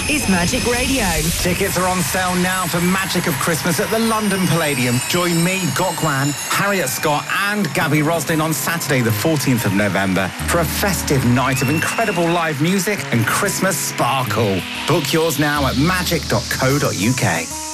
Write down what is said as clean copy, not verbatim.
is Magic Radio. Tickets are on sale now for Magic of Christmas at the London Palladium. Join me, Gokwan, Harriet Scott and Gabby Roslin on Saturday the 14th of November for a festive night of incredible live music and Christmas sparkle. Book yours now at magic.co.uk.